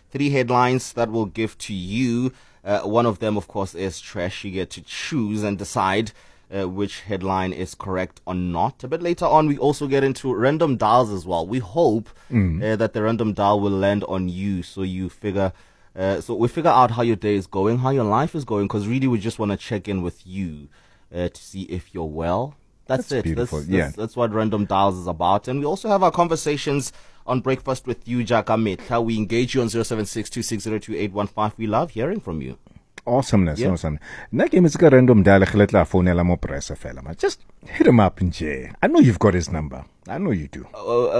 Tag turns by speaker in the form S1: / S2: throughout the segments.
S1: 3 headlines that we'll give to you. One of them, of course, is trash. You get to choose and decide which headline is correct or not. A bit later on, we also get into random dials as well. We hope that the random dial will land on you, so you figure. So we figure out how your day is going, how your life is going, because really we just want to check in with you to see if you're well. That's it.
S2: Beautiful.
S1: That's what Random Dials is about. And we also have our conversations on Breakfast with You, Jaka Metla. We engage you on 076-260-2815. We love hearing from you.
S2: Awesomeness, awesome. That game is a random dial. Just hit him up in jail. I know you've got his number. I know you do.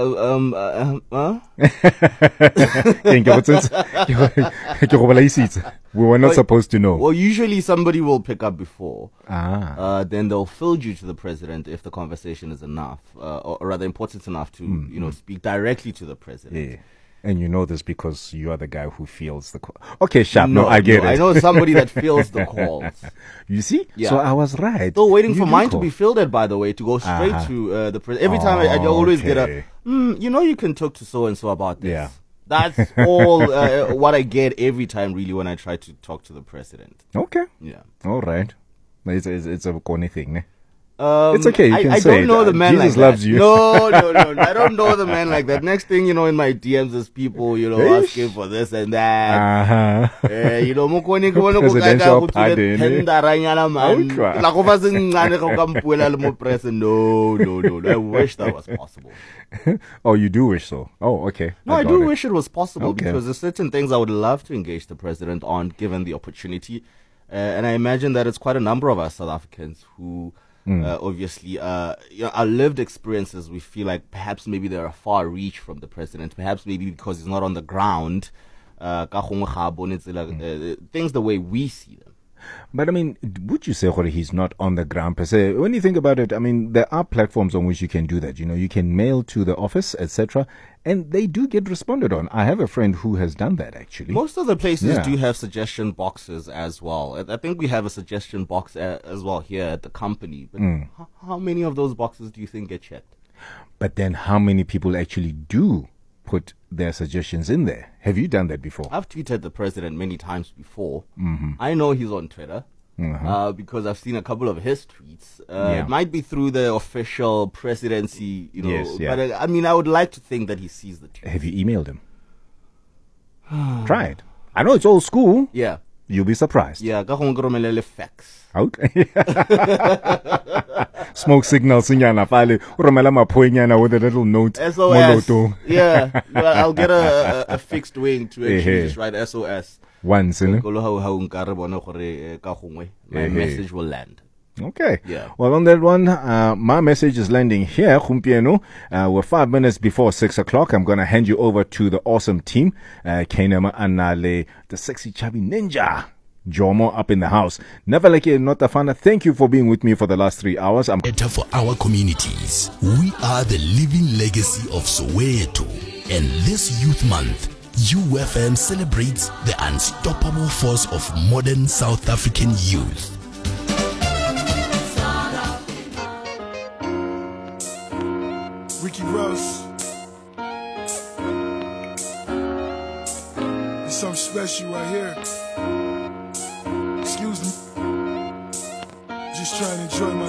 S2: We were not supposed to know.
S1: Well, usually somebody will pick up before. Then they'll field you to the president if the conversation is enough, or rather important enough to, speak directly to the president.
S2: Yeah. And you know this because you are the guy who feels the call. Okay, Sharp. No, I get it.
S1: I know somebody that feels the calls.
S2: You see?
S1: Yeah.
S2: So I was right.
S1: Still waiting for mine to be fielded, by the way, to go straight to the president. Every time I always get a, you can talk to so-and-so about this.
S2: Yeah.
S1: That's all what I get every time, really, when I try to talk to the president.
S2: Okay.
S1: Yeah.
S2: All right. It's a corny thing, ne? It's okay. You can
S1: I
S2: say
S1: don't know the man
S2: Jesus
S1: like
S2: loves
S1: that.
S2: you.
S1: No. I don't know the man like that. Next thing you know, in my DMs, there's people, asking for this and that.
S2: Presidential pardon.
S1: No. I wish that was possible.
S2: Oh, you do wish so? Oh, okay.
S1: No, I do wish it was possible
S2: Okay.
S1: because there's certain things I would love to engage the president on, given the opportunity. And I imagine that it's quite a number of us South Africans who, obviously, our lived experiences, we feel like perhaps maybe they're a far reach from the president, perhaps maybe because he's not on the ground, things the way we see them.
S2: But I mean, would you say Jorge, he's not on the ground per se? When you think about it, I mean, there are platforms on which you can do that. You can mail to the office, etc., and they do get responded on. I have a friend who has done that, actually.
S1: Most of the places do have suggestion boxes as well. I think we have a suggestion box as well here at the company. But how many of those boxes do you think get checked?
S2: But then how many people actually do put their suggestions in there? Have you done that before?
S1: I've tweeted the president many times before. I know he's on Twitter because I've seen a couple of his tweets. It might be through the official presidency, but I would like to think that he sees the tweet.
S2: Have you emailed him? Try it. I know it's old school.
S1: Yeah.
S2: You'll be surprised.
S1: Yeah, fax.
S2: Okay. Smoke signals nyana file uromela maphoenyana with a little note.
S1: SOS. Yeah, I'll get a fixed wing to actually just write SOS.
S2: Once,
S1: my message will land.
S2: Okay.
S1: Yeah.
S2: Well, on that one, my message is landing here, Kumpieno. We're 5 minutes before 6 o'clock. I'm going to hand you over to the awesome team. Kainama Anale, the sexy chubby ninja. Jomo up in the house. Never like it, not a fan. Thank you for being with me for the last 3 hours. I'm
S3: better for our communities. We are the living legacy of Soweto. And this Youth Month, UFM celebrates the unstoppable force of modern South African youth.
S4: Ricky Ross. There's something special right here. Excuse me. Just trying to enjoy my